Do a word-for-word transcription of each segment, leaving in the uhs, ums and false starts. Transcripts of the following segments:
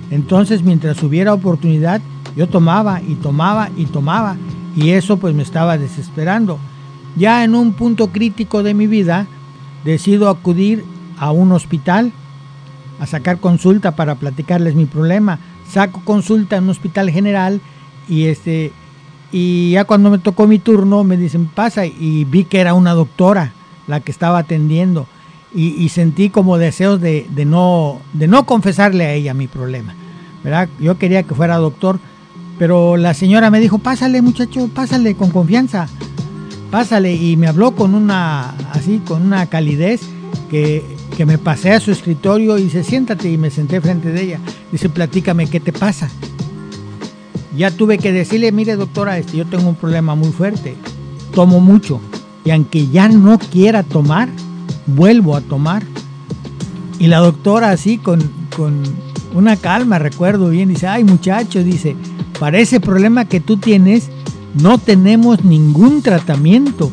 Entonces, mientras hubiera oportunidad, yo tomaba y tomaba y tomaba, y eso pues me estaba desesperando. Ya en un punto crítico de mi vida, decido acudir a un hospital a sacar consulta para platicarles mi problema. Saco consulta en un hospital general y este y ya cuando me tocó mi turno me dicen pasa, y vi que era una doctora la que estaba atendiendo, y, y sentí como deseos de, de no de no confesarle a ella mi problema, ¿verdad? Yo quería que fuera doctor, pero la señora me dijo, pásale muchacho, pásale con confianza, pásale, y me habló con una así con una calidez que, que me pasé a su escritorio y dice, siéntate, y me senté frente de ella. Dice, platícame, ¿qué te pasa? Ya tuve que decirle, mire doctora, este, yo tengo un problema muy fuerte, tomo mucho, y aunque ya no quiera tomar, vuelvo a tomar. Y la doctora así con, con una calma, recuerdo bien, dice, ay muchacho, dice, para ese problema que tú tienes, no tenemos ningún tratamiento.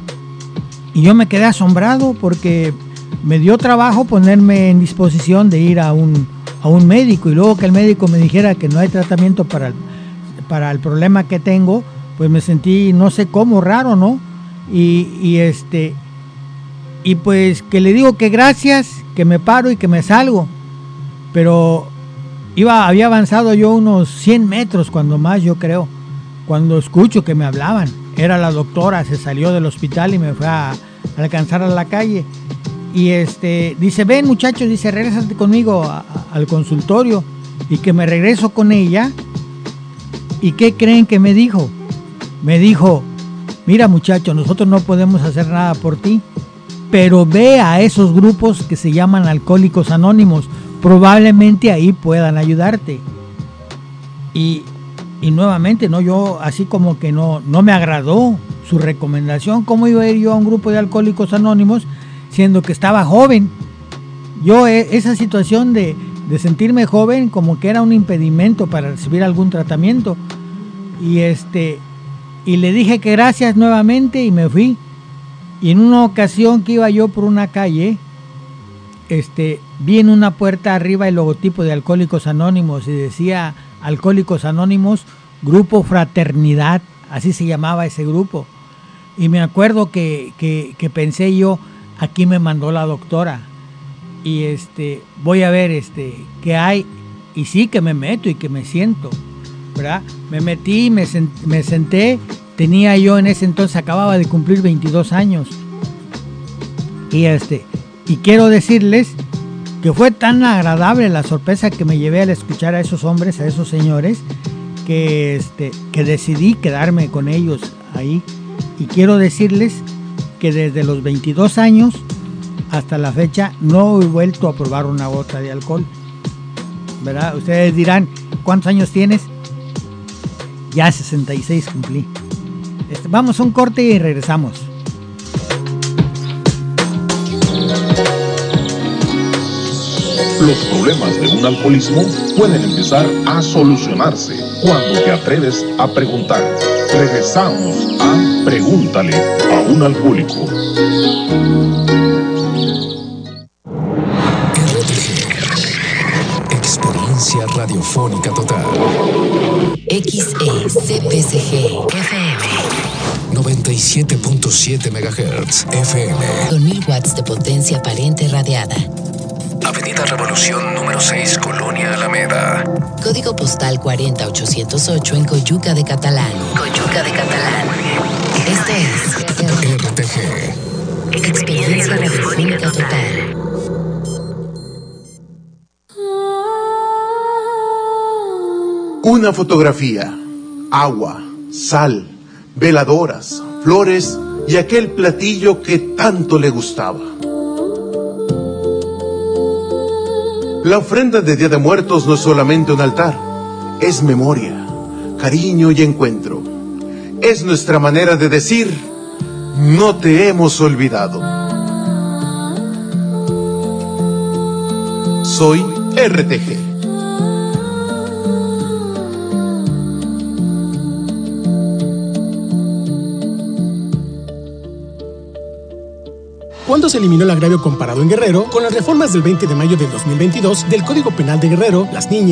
Y yo me quedé asombrado porque me dio trabajo ponerme en disposición de ir a un, a un médico, y luego que el médico me dijera que no hay tratamiento para el, para el problema que tengo, pues me sentí no sé cómo raro, ¿no? Y, y este y pues que le digo que gracias, que me paro y que me salgo. Pero iba había avanzado yo unos cien metros, cuando más yo creo, cuando escucho que me hablaban. Era la doctora, se salió del hospital y me fue a, a alcanzar a la calle. Y este dice, ven muchachos, dice, regrésate conmigo a, a, al consultorio. Y que me regreso con ella. ¿Y qué creen que me dijo? Me dijo, mira muchacho, nosotros no podemos hacer nada por ti, pero ve a esos grupos que se llaman Alcohólicos Anónimos, probablemente ahí puedan ayudarte. Y, y nuevamente, no, yo así como que no, no me agradó su recomendación. ¿Cómo iba a ir yo a un grupo de Alcohólicos Anónimos siendo que estaba joven? Yo esa situación de, de sentirme joven como que era un impedimento para recibir algún tratamiento. Y este y le dije que gracias nuevamente y me fui. Y en una ocasión que iba yo por una calle, este vi en una puerta arriba el logotipo de Alcohólicos Anónimos y decía Alcohólicos Anónimos Grupo Fraternidad, así se llamaba ese grupo. Y me acuerdo que, que, que pensé yo, aquí me mandó la doctora. Y este voy a ver este qué hay, y sí que me meto y que me siento, ¿verdad? Me metí, me, sent, me senté, tenía yo en ese entonces, acababa de cumplir veintidós años. Y este y quiero decirles que fue tan agradable la sorpresa que me llevé al escuchar a esos hombres, a esos señores, que este que decidí quedarme con ellos ahí. Y quiero decirles que desde los veintidós años hasta la fecha no he vuelto a probar una gota de alcohol, ¿verdad? Ustedes dirán, ¿cuántos años tienes? Ya sesenta y seis cumplí. Este, vamos a un corte y regresamos. Los problemas de un alcoholismo pueden empezar a solucionarse cuando te atreves a preguntar. Regresamos a Pregúntale a un alcohólico. Experiencia radiofónica total. X E C P C G F M noventa y siete punto siete megahertz F M. Con mil watts de potencia aparente radiada. Avenida Revolución número seis, Colonia Alameda. Código postal cuarenta mil ochocientos ocho en Coyuca de Catalán. Coyuca de Catalán. Esto es R T G. Experiencia radiofónica total. Una fotografía, agua, sal, veladoras, flores y aquel platillo que tanto le gustaba. La ofrenda de Día de Muertos no es solamente un altar, es memoria, cariño y encuentro. Es nuestra manera de decir, no te hemos olvidado. Soy R T G. ¿Cuándo se eliminó el agravio comparado en Guerrero? Con las reformas del veinte de mayo del dos mil veintidós del Código Penal de Guerrero, las niñas